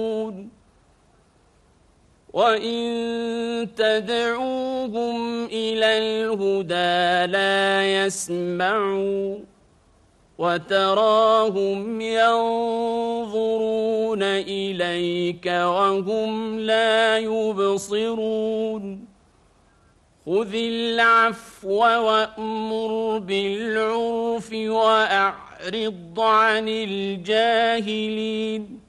وإن تدعوهم إلى الهدى لا يسمعوا وتراهم ينظرون إليك وهم لا يبصرون خذ العفو وأمر بالعرف وأعرض عن الجاهلين